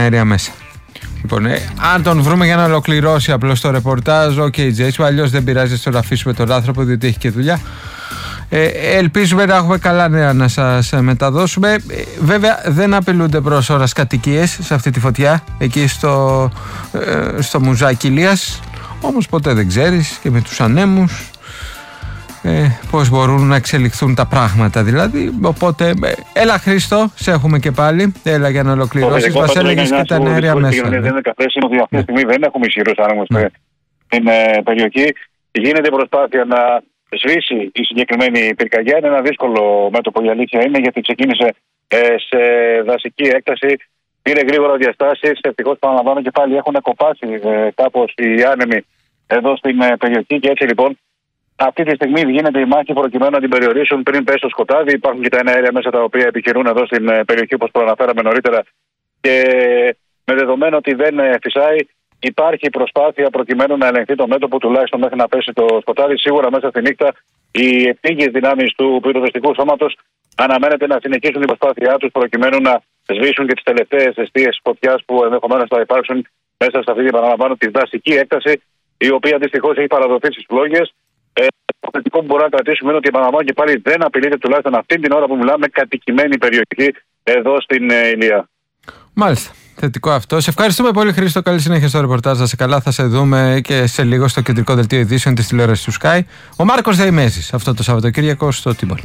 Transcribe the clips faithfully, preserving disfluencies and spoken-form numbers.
αέρια μέσα. Λοιπόν, ε, αν τον βρούμε για να ολοκληρώσει απλώς το ρεπορτάζ, οκ, okay, Τζέισου, αλλιώς δεν πειράζει, τον αφήσουμε τον άνθρωπο, διότι έχει και δουλειά. Ε, ελπίζουμε να έχουμε καλά νέα να σας μεταδώσουμε. Ε, βέβαια δεν απειλούνται προς ώρας κατοικίες σε αυτή τη φωτιά εκεί στο, ε, στο Μουζάκι Ηλίας. Όμως ποτέ δεν ξέρεις και με τους ανέμους ε, πώς μπορούν να εξελιχθούν τα πράγματα δηλαδή. Οπότε ε, έλα Χρήστο, σε έχουμε και πάλι. Έλα για να ολοκληρώσεις. Μας έλεγες και τα αέρια μέσα. Δεν είναι καφές, είναι ότι αυτή τη στιγμή δεν έχουμε ισχυρούς άνεμους στην περιοχή. Γίνεται προσπάθεια να σβήσει η συγκεκριμένη πυρκαγιά. Είναι ένα δύσκολο μέτωπο, η αλήθεια είναι, γιατί ξεκίνησε ε, σε δασική έκταση, πήρε γρήγορα διαστάσεις. Ευτυχώς, παραλαμβάνω και πάλι, έχουν κοπάσει ε, κάπως οι άνεμοι εδώ στην ε, περιοχή. Και έτσι λοιπόν, αυτή τη στιγμή γίνεται η μάχη προκειμένου να την περιορίσουν πριν πέσει το σκοτάδι. Υπάρχουν και τα ένα αέρια μέσα τα οποία επιχειρούν εδώ στην ε, περιοχή, όπως προαναφέραμε νωρίτερα. Και με δεδομένο ότι δεν ε, φυσάει, υπάρχει προσπάθεια προκειμένου να ελεγχθεί το μέτωπο, τουλάχιστον μέχρι να πέσει το σκοτάδι. Σίγουρα μέσα στη νύχτα οι επίγειες δυνάμεις του πυροσβεστικού σώματος αναμένεται να συνεχίσουν την προσπάθειά τους προκειμένου να σβήσουν και τις τελευταίες αιστείες φωτιάς που ενδεχομένως θα υπάρξουν μέσα σε αυτή την, παραλαμβάνω, τη δασική έκταση, η οποία δυστυχώς έχει παραδοθεί στις φλόγες. Ε, το θετικό που μπορούμε να κρατήσουμε είναι ότι, επαναλαμβάνω και πάλι, δεν απειλείται τουλάχιστον αυτή την ώρα που μιλάμε κατοικημένη περιοχή εδώ στην ε, Ηλία. Μάλιστα. Θετικό αυτό. Σε ευχαριστούμε πολύ, Χρήστο. Καλή συνέχεια στο ρεπορτάζ. Να σε καλά. Θα σε δούμε και σε λίγο στο κεντρικό δελτίο ειδήσεων της τηλεόρασης του Sky. Ο Μάρκος Δεϊμέζης αυτό το Σαββατοκύριακο στο Τιμπόλι.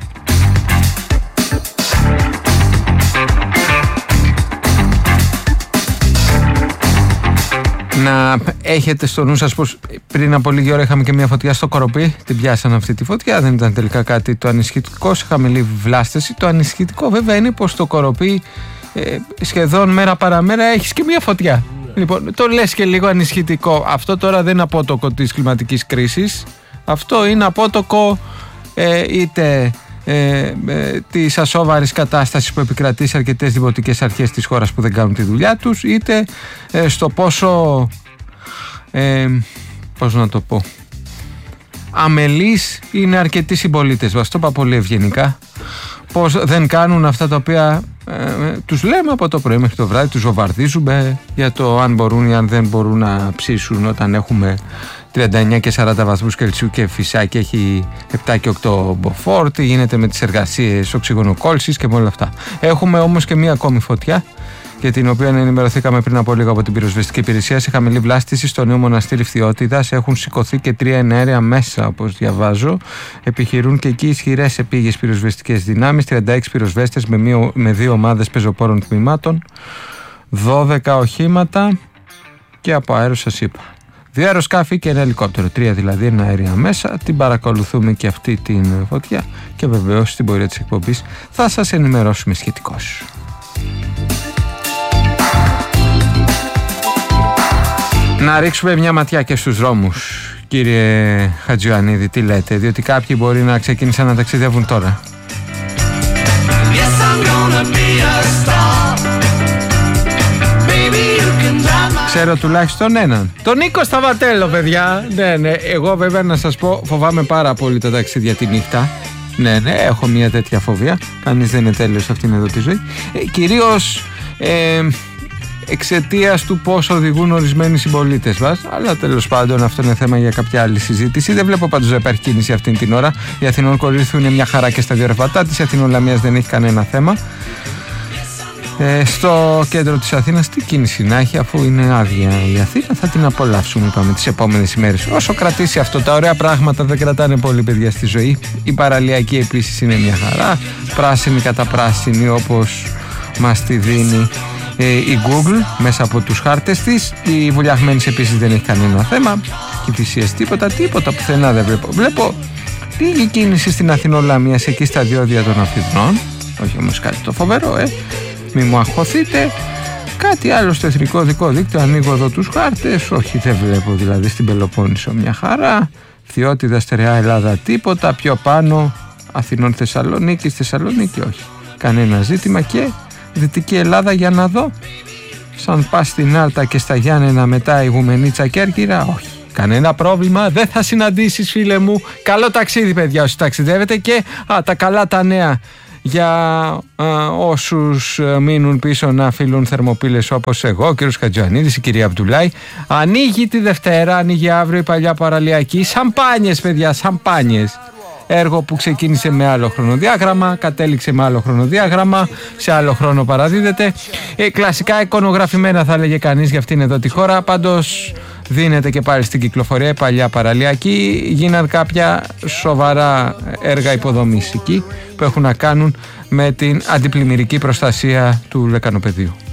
Να έχετε στο νου σας πως πριν από λίγη ώρα είχαμε και μια φωτιά στο Κοροπή. Την πιάσανε αυτή τη φωτιά. Δεν ήταν τελικά κάτι το ανησυχητικό, σε χαμηλή βλάστηση. Το ανησυχητικό βέβαια είναι πως το Κοροπή ε, σχεδόν μέρα παραμέρα έχεις και μια φωτιά. Λοιπόν, το λες και λίγο ανησυχητικό. Αυτό τώρα δεν είναι απότοκο της κλιματικής κρίσης. Αυτό είναι απότοκο ε, είτε ε, ε, της ασόβαρης κατάστασης που επικρατεί σε αρκετές δημοτικές αρχές της χώρας που δεν κάνουν τη δουλειά τους, είτε ε, στο πόσο ε, πώς να το πω αμελείς είναι αρκετοί συμπολίτες μας. Το είπα πολύ ευγενικά. Πως δεν κάνουν αυτά τα οποία ε, τους λέμε από το πρωί μέχρι το βράδυ, τους βομβαρδίζουμε για το αν μπορούν ή αν δεν μπορούν να ψήσουν όταν έχουμε τριάντα εννιά και σαράντα βαθμούς Κελσίου και φυσάκι έχει επτά και οκτώ μποφόρ, τι γίνεται με τις εργασίες οξυγονοκόλλησης και με όλα αυτά. Έχουμε όμως και μία ακόμη φωτιά, για την οποία ενημερωθήκαμε πριν από λίγο από την πυροσβεστική υπηρεσία. Σε χαμηλή βλάστηση στο νέο μοναστήρι Φθιώτιδας έχουν σηκωθεί και τρία εναέρια μέσα, όπως διαβάζω. Επιχειρούν και εκεί ισχυρές επίγειες πυροσβεστικές δυνάμεις, τριάντα έξι πυροσβέστες με, μία, με δύο ομάδες πεζοπόρων τμήματων, δώδεκα οχήματα και από αέρο σας είπα. Δύο αεροσκάφη και ένα ελικόπτερο, τρία δηλαδή ένα αέρια μέσα. Την παρακολουθούμε και αυτή την φωτιά και βεβαίως στην πορεία της εκπομπής θα σας ενημερώσουμε σχετικώς. Να ρίξουμε μια ματιά και στους δρόμους, κύριε Χατζιωαννίδη, τι λέτε, διότι κάποιοι μπορεί να ξεκίνησαν να ταξιδεύουν τώρα. Ξέρω τουλάχιστον έναν. Τον Νίκο Σταβατέλο, παιδιά. Ναι, ναι. Εγώ βέβαια να σας πω, φοβάμαι πάρα πολύ τα ταξίδια τη νύχτα. Ναι, ναι, έχω μια τέτοια φοβία. Κανείς δεν είναι τέλειος σε αυτήν εδώ τη ζωή. Ε, κυρίως ε, εξαιτίας του πώς οδηγούν ορισμένοι συμπολίτες μας. Αλλά τέλος πάντων αυτό είναι θέμα για κάποια άλλη συζήτηση. Δεν βλέπω πάντως να υπάρχει κίνηση αυτήν την ώρα. Η Αθηνών Κορίνθου είναι μια χαρά και στα δύο ρευματά της. Η Αθηνών Λαμίας δεν έχει κανένα θέμα. Ε, στο κέντρο της Αθήνας τι κίνηση να έχει, αφού είναι άδεια η Αθήνα, θα την απολαύσουμε, είπαμε, τις επόμενες ημέρες. Όσο κρατήσει αυτό, τα ωραία πράγματα δεν κρατάνε πολύ, παιδιά, στη ζωή. Η παραλιακή επίσης είναι μια χαρά, πράσινη κατά πράσινη όπως μας τη δίνει ε, η Google μέσα από τους χάρτες της. Η Βουλιαγμένης επίσης δεν έχει κανένα θέμα. Και φυσίες τίποτα, τίποτα πουθενά δεν βλέπω. Βλέπω λίγη κίνηση στην Αθηνών Λαμίας εκεί στα διόδια των Αφιδνών. Όχι όμως κάτι το φοβερό, ε. Μη μου αγχωθείτε. Κάτι άλλο στο εθνικό δικό δίκτυο. Ανοίγω εδώ τους χάρτες. Όχι, δεν βλέπω δηλαδή στην Πελοπόννησο μια χαρά. Φθιώτιδα, Στερεά Ελλάδα τίποτα. Πιο πάνω Αθηνών Θεσσαλονίκη. Θεσσαλονίκη όχι. Κανένα ζήτημα. Και Δυτική Ελλάδα για να δω. Σαν πας στην Άλτα και στα Γιάννενα μετά Ηγουμενίτσα και Κέρκυρα. Όχι. Κανένα πρόβλημα. Δεν θα συναντήσεις, φίλε μου. Καλό ταξίδι, παιδιά, όσοι ταξιδεύετε. Και α, τα καλά τα νέα για α, όσους μείνουν πίσω να φιλούν θερμοπύλες όπως εγώ, ο κύριος Χατζιωαννίδης, η κυρία Αμπτουλάη. Ανοίγει τη Δευτέρα, ανοίγει αύριο η παλιά παραλιακή. Σαμπάνιες, παιδιά, σαμπάνιες. Έργο που ξεκίνησε με άλλο χρονοδιάγραμμα, κατέληξε με άλλο χρονοδιάγραμμα, σε άλλο χρόνο παραδίδεται. Ε, κλασικά εικονογραφημένα θα έλεγε κανείς για αυτήν εδώ τη χώρα. Πάντως δίνεται και πάλι στην κυκλοφορία η παλιά παραλιακή. Γίναν κάποια σοβαρά έργα υποδομής εκεί που έχουν να κάνουν με την αντιπλημμυρική προστασία του λεκανοπεδίου.